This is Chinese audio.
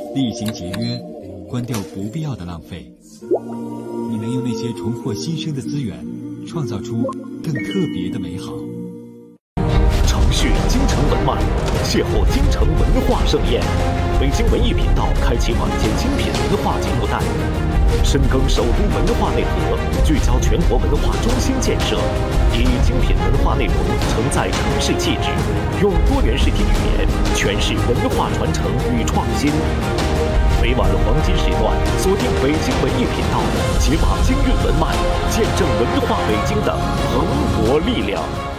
厉行节约，关掉不必要的浪费。你能用那些重获新生的资源，创造出更特别的美好。 承续京城文脉，邂逅京城文化盛宴。北京文艺频道开启晚间精品文化节目带，深耕首都文化内核，聚焦全国文化中心建设，以精品文化内容承载城市气质，用多元视听语言诠释文化传承与创新。每晚黄金时段，锁定北京文艺频道，解码京韵文脉，见证文化北京的蓬勃力量。